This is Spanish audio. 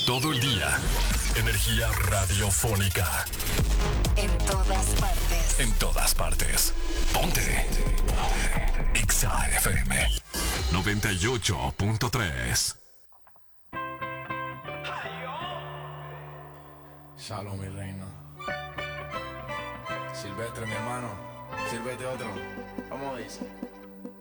Todo el día. Energía radiofónica. En todas partes. En todas partes. Ponte. Exa FM 98.3. Shalom, mi reina. Silvestre, mi hermano. Sírvete otro. ¿Cómo dice?